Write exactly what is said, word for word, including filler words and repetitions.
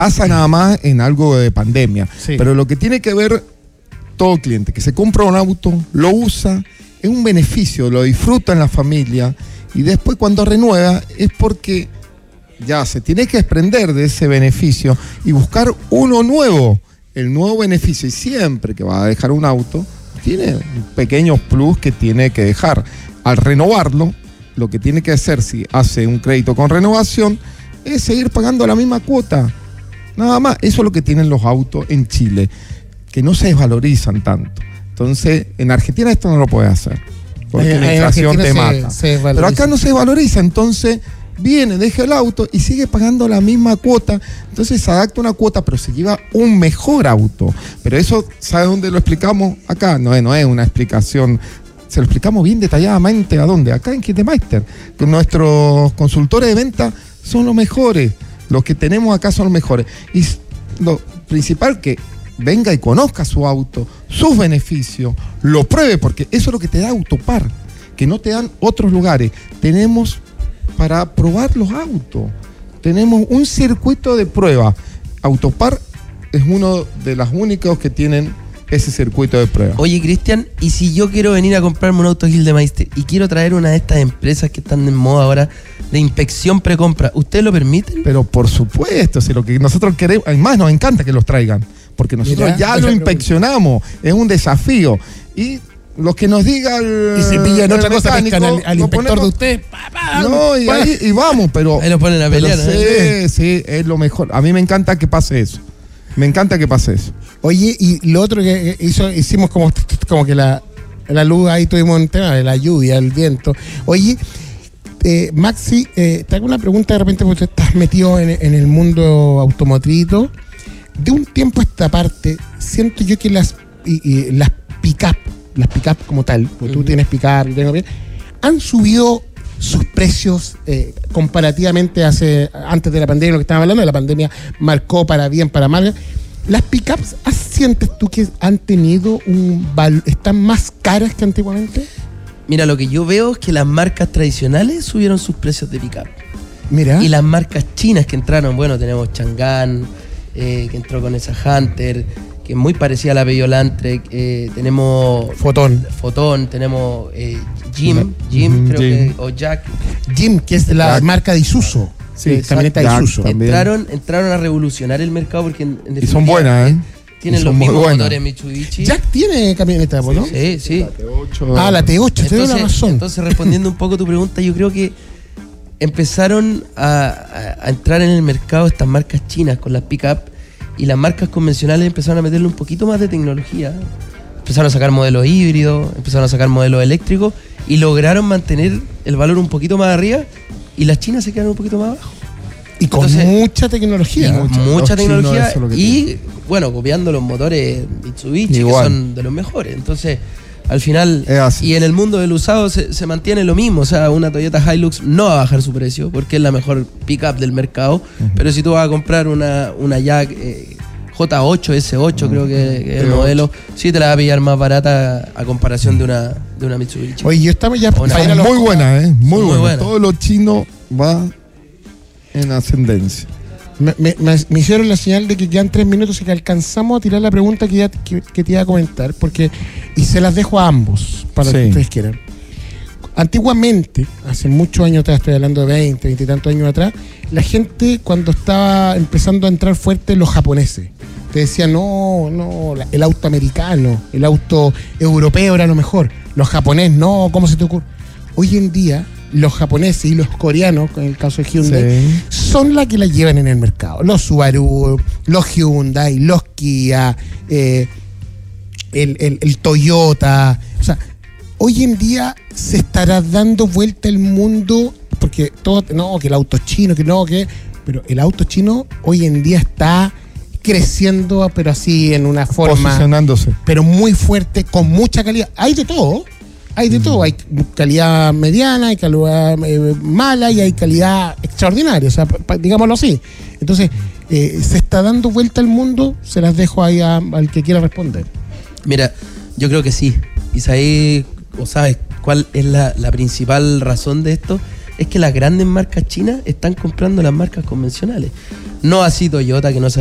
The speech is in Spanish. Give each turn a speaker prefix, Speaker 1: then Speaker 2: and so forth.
Speaker 1: pasa nada más en algo de pandemia. Sí. Pero lo que tiene que ver todo cliente que se compra un auto, lo usa, es un beneficio, lo disfruta en la familia y después cuando renueva es porque ya se tiene que desprender de ese beneficio y buscar uno nuevo, el nuevo beneficio. Y siempre que va a dejar un auto, tiene un pequeño plus que tiene que dejar. Al renovarlo, lo que tiene que hacer si hace un crédito con renovación es seguir pagando la misma cuota. Nada más, eso es lo que tienen los autos en Chile, que no se desvalorizan tanto. Entonces, en Argentina esto no lo puede hacer, porque la inflación te mata. Se, se Pero acá no se valoriza, entonces viene, deja el auto y sigue pagando la misma cuota. Entonces se adapta una cuota, pero se lleva un mejor auto. Pero eso, ¿sabe dónde lo explicamos? Acá no es, no es una explicación. Se lo explicamos bien detalladamente. ¿A dónde? Acá en Kitemaster. Nuestros consultores de venta son los mejores. Los que tenemos acá son los mejores. Y lo principal, que venga y conozca su auto, sus beneficios, lo pruebe, porque eso es lo que te da Autopar, que no te dan otros lugares. Tenemos para probar los autos, tenemos un circuito de prueba. Autopar es uno de los únicos que tienen ese circuito de prueba.
Speaker 2: Oye, Cristian, ¿y si yo quiero venir a comprarme un auto Gildemeister y quiero traer una de estas empresas que están en moda ahora de inspección precompra, ¿ustedes lo permiten?
Speaker 1: Pero por supuesto, si lo que nosotros queremos, además nos encanta que los traigan, porque nosotros Mirá, ya lo inspeccionamos, es un desafío. Y los que nos diga el,
Speaker 3: y si pillan otra cosa, pescan al, al inspector ponemos, de usted. Pa, pa,
Speaker 1: no, y, ahí, y vamos, pero.
Speaker 2: Ahí nos ponen a pelear.
Speaker 1: Sí, ¿eh? Sí, es lo mejor. A mí me encanta que pase eso. Me encanta que pase eso.
Speaker 3: Oye, y lo otro que hizo, hicimos como, como que la, la luz, ahí tuvimos un tema de la lluvia, el viento. Oye, eh, Maxi, eh, te hago una pregunta de repente, porque tú estás metido en, en el mundo automotriz. De un tiempo a esta parte, siento yo que las, y, y, las pick-up, las pick-up como tal, porque uh-huh. tú tienes pick-up, yo tengo bien, han subido sus precios eh, comparativamente hace antes de la pandemia, lo que estábamos hablando, de la pandemia marcó para bien, para mal. ¿Las pick-ups sientes tú que han tenido un valor, están más caras que antiguamente?
Speaker 2: Mira, lo que yo veo es que las marcas tradicionales subieron sus precios de pick-up.
Speaker 3: Mira.
Speaker 2: Y las marcas chinas que entraron, bueno, tenemos Chang'an, eh, que entró con esa Hunter, que es muy parecida a la Peugeot Landtrek, eh, tenemos
Speaker 3: Fotón,
Speaker 2: Fotón, tenemos eh, Jim, Jim, mm, creo Jim. que, o Jack.
Speaker 3: Jim, que es la Jack. marca de Isuzu. Sí, camioneta de Isuzu.
Speaker 2: Entraron, entraron a revolucionar el mercado porque en, en
Speaker 1: y son buenas, ¿eh?
Speaker 2: Tienen los mismos buenas. Motores Mitsubishi.
Speaker 3: Jack tiye camioneta, ¿no?
Speaker 2: Sí, sí.
Speaker 1: La T ocho.
Speaker 3: Ah, la T ocho, te doy la razón.
Speaker 2: Entonces, respondiendo un poco a tu pregunta, yo creo que empezaron a, a, a entrar en el mercado estas marcas chinas con las pick-up, y las marcas convencionales empezaron a meterle un poquito más de tecnología. Empezaron a sacar modelos híbridos, empezaron a sacar modelos eléctricos y lograron mantener el valor un poquito más arriba, y las chinas se quedaron un poquito más abajo.
Speaker 3: Y con Entonces, mucha tecnología.
Speaker 2: Y mucha, mucha tecnología y, tiene. bueno, copiando los motores Mitsubishi, Igual. que son de los mejores. Entonces, al final, y en el mundo del usado se, se mantiene lo mismo. O sea, una Toyota Hilux no va a bajar su precio porque es la mejor pick-up del mercado. Uh-huh. Pero si tú vas a comprar una, una Jack eh, J ocho, S ocho, uh-huh. creo que, que es el modelo, sí te la va a pillar más barata a comparación de una, de una Mitsubishi.
Speaker 3: Oye, yo estaba ya...
Speaker 1: Una, muy buena, ¿eh? Muy, muy buena. Todo lo chino va en ascendencia.
Speaker 3: Me, me, me hicieron la señal de que quedan tres minutos y que alcanzamos a tirar la pregunta que, ya, que, que te iba a comentar, porque y se las dejo a ambos para sí. que ustedes quieran. Antiguamente, hace muchos años atrás, estoy hablando de veinte, veinte y tantos años atrás, la gente cuando estaba empezando a entrar fuerte los japoneses, te decían, no, no, el auto americano, el auto europeo era lo mejor, los japoneses, no, ¿cómo se te ocurre? Hoy en día, los japoneses y los coreanos, en el caso de Hyundai, sí. son las que la llevan en el mercado. Los Subaru, los Hyundai, los Kia, eh, el, el, el Toyota. O sea, hoy en día se estará dando vuelta el mundo, porque todo, no, que el auto chino, que no, que... Pero el auto chino hoy en día está creciendo, pero así en una forma...
Speaker 1: Posicionándose.
Speaker 3: Pero muy fuerte, con mucha calidad. Hay de todo. Hay de todo, hay calidad mediana, hay calidad eh, mala y hay calidad extraordinaria, o sea, pa, digámoslo así. Entonces, eh, ¿se está dando vuelta al mundo? Se las dejo ahí a, al que quiera responder.
Speaker 2: Mira, yo creo que sí. Y sabes, o sabes cuál es la, la principal razón de esto, es que las grandes marcas chinas están comprando las marcas convencionales. No así Toyota, que no se